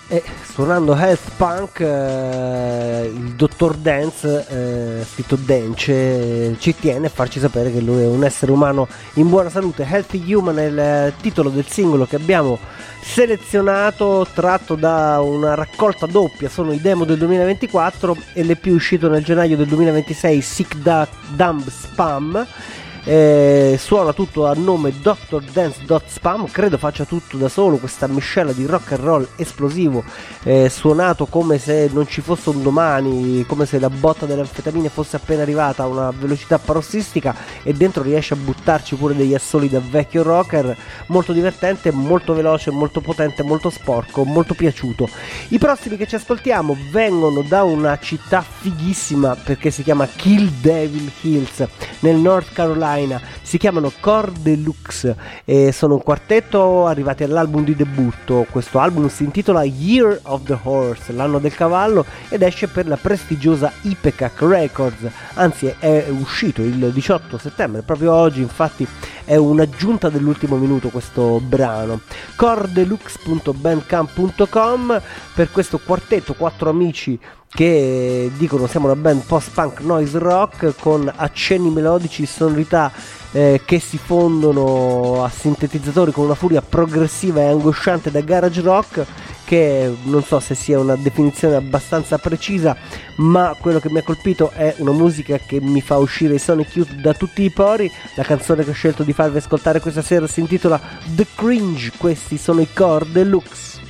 E suonando health punk, il dottor Dance, scritto Dance, ci tiene a farci sapere che lui è un essere umano in buona salute. Healthy Human è il titolo del singolo che abbiamo selezionato, tratto da una raccolta doppia. Sono i demo del 2024 e l'EP uscito nel gennaio del 2026, Sick Dumb Spam. Suona tutto a nome Dr. Dance.spam, credo faccia tutto da solo, questa miscela di rock and roll esplosivo, suonato come se non ci fosse un domani, come se la botta delle anfetamine fosse appena arrivata a una velocità parossistica, e dentro riesce a buttarci pure degli assoli da vecchio rocker. Molto divertente, molto veloce, molto potente, molto sporco, molto piaciuto. I prossimi che ci ascoltiamo vengono da una città fighissima perché si chiama Kill Devil Hills nel North Carolina. Si chiamano Core Deluxe e sono un quartetto arrivati all'album di debutto. Questo album si intitola Year of the Horse, l'anno del cavallo, ed esce per la prestigiosa Ipecac Records, anzi è uscito il 18 settembre, proprio oggi. Infatti è un'aggiunta dell'ultimo minuto questo brano. coredeluxe.bandcamp.com per questo quartetto, 4 amici che dicono siamo una band post-punk noise rock con accenni melodici, sonorità che si fondono a sintetizzatori con una furia progressiva e angosciante da garage rock, che non so se sia una definizione abbastanza precisa, ma quello che mi ha colpito è una musica che mi fa uscire i Sonic Youth da tutti i pori. La canzone che ho scelto di farvi ascoltare questa sera si intitola The Cringe, questi sono i Core Deluxe.